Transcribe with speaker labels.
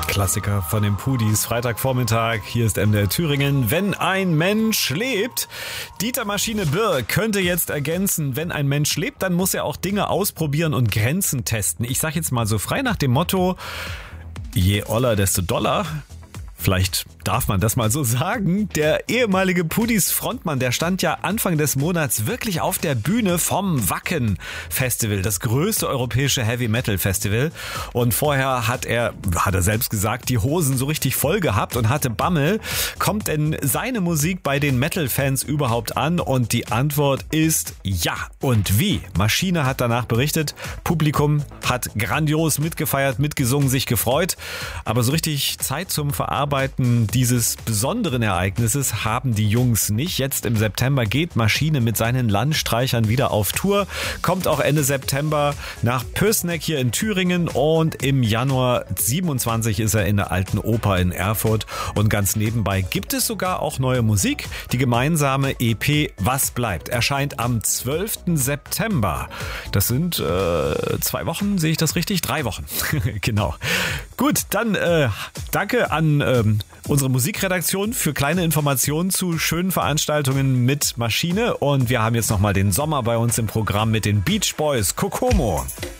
Speaker 1: Klassiker von den Pudis, Freitagvormittag, hier ist MDR Thüringen. Wenn ein Mensch lebt, Dieter Maschine Birr könnte jetzt ergänzen, wenn ein Mensch lebt, dann muss er auch Dinge ausprobieren und Grenzen testen. Ich sag jetzt mal so frei nach dem Motto, je oller, desto doller. Vielleicht darf man das mal so sagen. Der ehemalige Pudis-Frontmann, der stand ja Anfang des Monats wirklich auf der Bühne vom Wacken Festival, das größte europäische Heavy-Metal-Festival. Und vorher hat er selbst gesagt, die Hosen so richtig voll gehabt und hatte Bammel. Kommt denn seine Musik bei den Metal-Fans überhaupt an? Und die Antwort ist ja. Und wie? Maschine hat danach berichtet, Publikum hat grandios mitgefeiert, mitgesungen, sich gefreut. Aber so richtig Zeit zum Verarbeiten dieses besonderen Ereignisses haben die Jungs nicht. Jetzt im September geht Maschine mit seinen Landstreichern wieder auf Tour. Kommt auch Ende September nach Pößneck hier in Thüringen und im Januar 27 ist er in der Alten Oper in Erfurt. Und ganz nebenbei gibt es sogar auch neue Musik. Die gemeinsame EP Was bleibt erscheint am 12. September. Das sind 2 Wochen, sehe ich das richtig? 3 Wochen. Genau. Gut, dann danke an unsere Musikredaktion für kleine Informationen zu schönen Veranstaltungen mit Maschine. Und wir haben jetzt nochmal den Sommer bei uns im Programm mit den Beach Boys. Kokomo.